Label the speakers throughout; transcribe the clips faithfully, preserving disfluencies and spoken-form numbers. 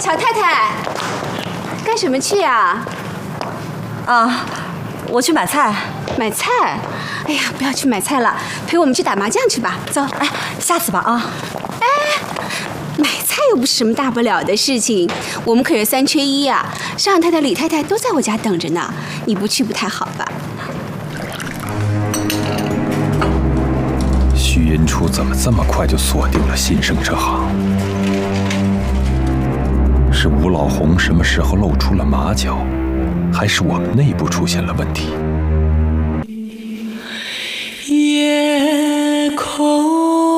Speaker 1: 乔太太，干什么去呀？
Speaker 2: 啊，我去买菜。
Speaker 1: 买菜？哎呀，不要去买菜了，陪我们去打麻将去吧。走，
Speaker 2: 哎，下次吧啊。
Speaker 1: 哎，买菜又不是什么大不了的事情，我们可是三缺一呀、啊。尚太太、李太太都在我家等着呢，你不去不太好吧？
Speaker 3: 徐银初怎么这么快就锁定了新生这行？是吴老红什么时候露出了马脚，还是我们内部出现了问题？
Speaker 4: 夜空。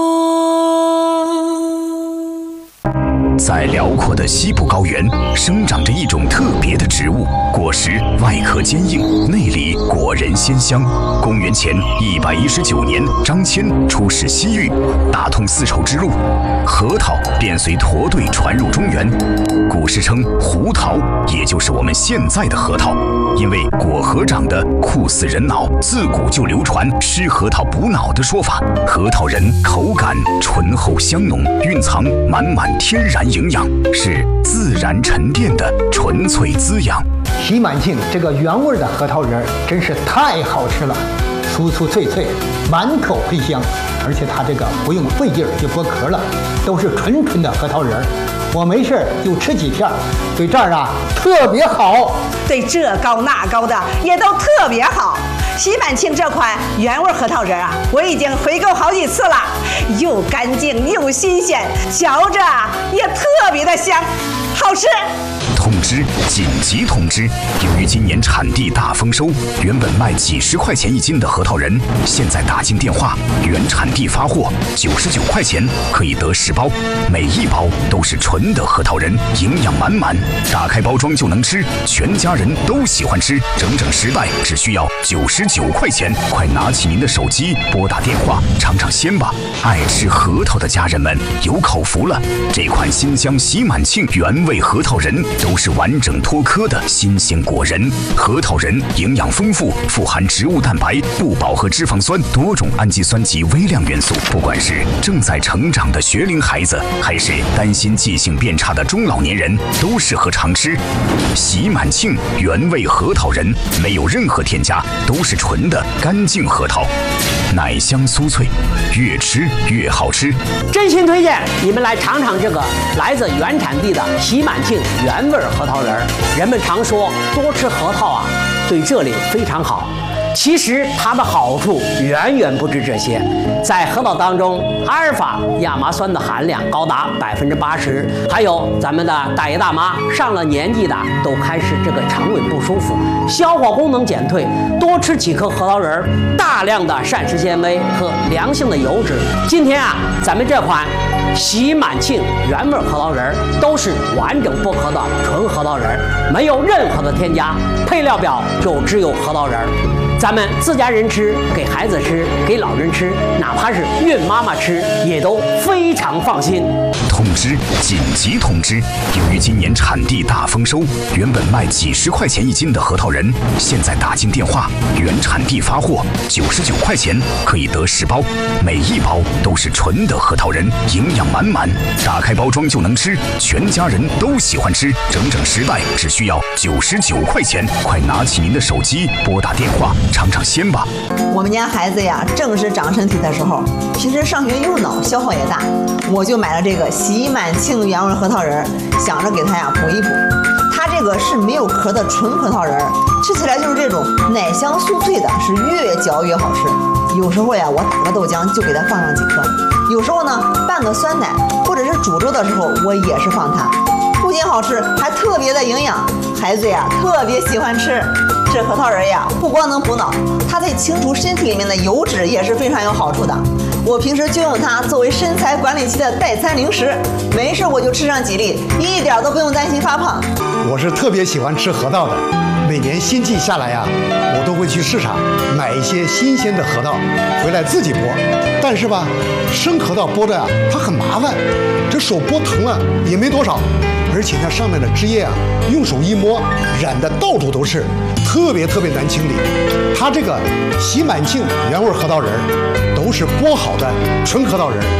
Speaker 5: 在辽阔的西部高原，生长着一种特别的植物，果实外壳坚硬，内里果仁鲜香。公元前一百一十九年，张骞出使西域，打通丝绸之路，核桃便随驼队传入中原。古时称胡桃，也就是我们现在的核桃。因为果核长得酷似人脑，自古就流传吃核桃补脑的说法。核桃仁口感醇厚香浓，蕴藏满满天然营养，是自然沉淀的纯粹滋养。
Speaker 6: 喜满庆这个原味的核桃仁真是太好吃了，酥酥脆脆，满口喷香，而且它这个不用费劲儿去剥壳了，都是纯纯的核桃仁。我没事就吃几片，对这儿啊特别好，
Speaker 7: 对这高那高的也都特别好。喜满庆这款原味核桃仁啊，我已经回购好几次了，又干净又新鲜，嚼着也特别的香，好吃。
Speaker 5: 通知！紧急通知！由于今年产地大丰收，原本卖几十块钱一斤的核桃仁，现在打进电话，原产地发货九十九块钱可以得十包，每一包都是纯的核桃仁，营养满满，打开包装就能吃，全家人都喜欢吃，整整十袋只需要九十九块钱，快拿起您的手机拨打电话尝尝鲜吧！爱吃核桃的家人们有口福了，这款新疆喜满庆原味核桃仁都是完整脱壳的新鲜果仁，核桃仁营养丰富，富含植物蛋白、不饱和脂肪酸、多种氨基酸及微量元素。不管是正在成长的学龄孩子，还是担心记性变差的中老年人，都适合常吃。喜满庆原味核桃仁没有任何添加，都是纯的干净核桃，奶香酥脆，越吃越好吃。
Speaker 8: 真心推荐你们来尝尝这个来自原产地的喜满庆原味核桃仁儿。人们常说多吃核桃啊，对这里非常好。其实它的好处远远不止这些，在核桃当中，阿尔法亚麻酸的含量高达百分之八十，还有咱们的大爷大妈上了年纪的都开始这个肠胃不舒服，消化功能减退，多吃几颗核桃仁儿，大量的膳食纤维和良性的油脂。今天啊，咱们这款喜满庆原味核桃仁儿都是完整剥壳的纯核桃仁儿，没有任何的添加，配料表就只有核桃仁儿。咱们自家人吃，给孩子吃，给老人吃，哪怕是孕妈妈吃，也都非常放心。
Speaker 5: 通知！紧急通知！由于今年产地大丰收，原本卖几十块钱一斤的核桃仁，现在打进电话，原产地发货九十九块钱可以得十包，每一包都是纯的核桃仁，营养满满，打开包装就能吃，全家人都喜欢吃，整整十袋只需要九十九块钱，快拿起您的手机拨打电话尝尝鲜吧！
Speaker 9: 我们家孩子呀，正是长身体的时候，平时上学用脑，消耗也大，我就买了这个喜满庆原味核桃仁，想着给他呀补一补。它这个是没有壳的纯核桃仁，吃起来就是这种奶香酥脆的，是越嚼越好吃。有时候呀，我打个豆浆就给它放上几颗，有时候呢拌个酸奶，或者是煮粥的时候，我也是放它。不仅好吃，还特别的营养，孩子呀特别喜欢吃。这核桃仁呀，不光能补脑，它对清除身体里面的油脂也是非常有好处的。我平时就用它作为身材管理期的代餐零食，没事我就吃上几粒，一点都不用担心发胖。
Speaker 10: 我是特别喜欢吃核桃的，每年新季下来呀，我都会去市场买一些新鲜的核桃回来自己剥。但是吧，生核桃剥的呀，它很麻烦，这手剥疼了也没多少，而且那上面的汁液啊，用手一摸，染的到处都是，特别特别难清理。它这个喜满庆原味核桃仁都是剥好的纯核桃仁，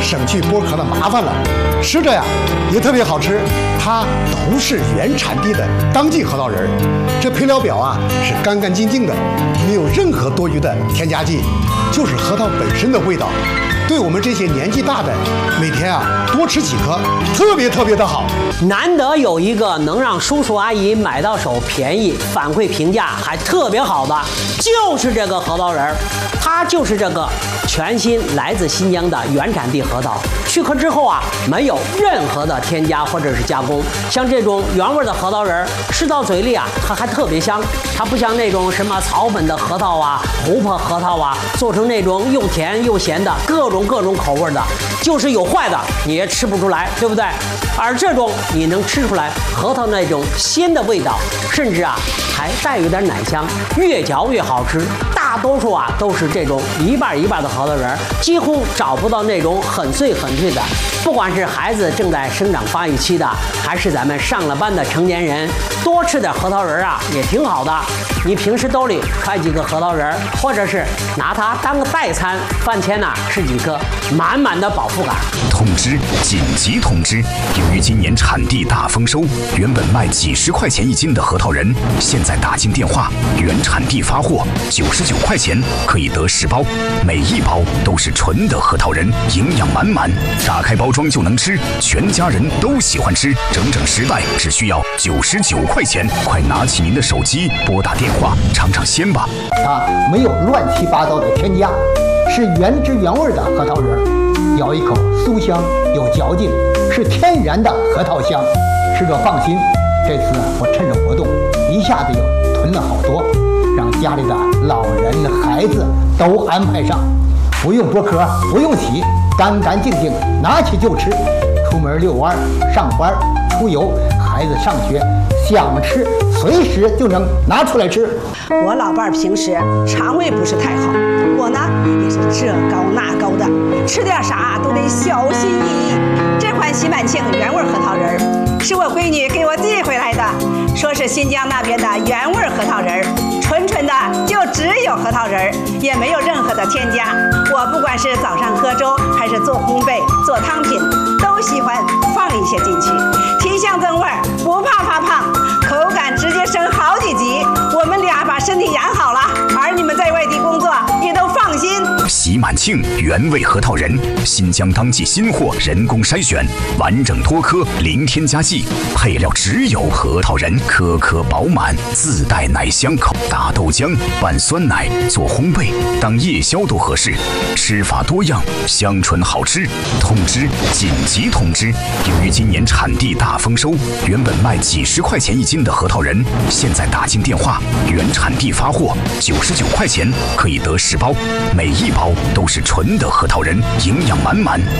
Speaker 10: 省去剥壳的麻烦了，吃着呀也特别好吃。它都是原产地的当季核桃仁儿，这配料表啊是干干净净的，没有任何多余的添加剂，就是核桃本身的味道。对我们这些年纪大的，每天啊多吃几颗，特别特别的好。
Speaker 8: 难得有一个能让叔叔阿姨买到手便宜、反馈评价还特别好的，就是这个核桃仁儿。它就是这个全新来自新疆的原产地核桃，去壳之后啊，没有任何的添加或者是加工。像这种原味的核桃仁儿，吃到嘴里啊，它还特别香。它不像那种什么草本的核桃啊、琥珀核桃啊，做成那种又甜又咸的各种各种口味的，就是有坏的你也吃不出来，对不对？而这种你能吃出来核桃那种鲜的味道，甚至啊还带有点奶香，越嚼越好吃。大多数啊都是这种一半一半的核桃仁儿，几乎找不到那种很碎很碎的。不管是孩子正在生长发育期的，还是咱们上了班的成年人，多吃点核桃仁儿啊也挺好的。你平时兜里揣几个核桃仁儿，或者是拿它当个代餐，饭前呢吃几颗，满满的饱腹感。
Speaker 5: 通知！紧急通知！由于今年产地大丰收，原本卖几十块钱一斤的核桃仁，现在打进电话，原产地发货，九十九块钱可以得十包，每一包都是纯的核桃仁，营养满满，打开包装就能吃，全家人都喜欢吃，整整十袋只需要九十九块钱，快拿起您的手机拨打电话尝尝鲜吧。
Speaker 6: 它没有乱七八糟的添加，是原汁原味的核桃仁儿，咬一口酥香有嚼劲，是天然的核桃香，吃着放心。这次我趁着活动，一下子又囤了好多，让家里的老人孩子都安排上，不用剥壳，不用洗，干干净净，拿起就吃。出门遛弯、上班、出游，孩子上学，想吃随时就能拿出来吃。
Speaker 7: 我老伴儿平时肠胃不是太好，我呢也是这高那高的，吃点啥都得小心翼翼。这款喜满庆原味核桃仁儿是我闺女给我寄回来的，说是新疆那边的原味核桃仁儿，纯纯的就只有核桃仁儿，也没有任何的添加。我不管是早上喝粥，还是做烘焙、做汤品，都喜欢放一些进去，提香增味儿，不怕发胖，口感直接升好几级。我们俩把身体养好了，儿女们在外地工作也都放心。
Speaker 5: 喜满庆原味核桃仁，新疆当季新货，人工筛选，完整脱壳，零添加剂，配料只有核桃仁，颗颗饱满，自带奶香口，打豆浆、拌酸奶、做烘焙、当夜宵都合适，吃法多样，香醇好吃。通知！紧急通知！由于今年产地大丰收，原本卖几十块钱一斤的核桃仁，现在打进电话，原产地发货，九十九块钱可以得十包，每一包都是纯的核桃仁，营养满满。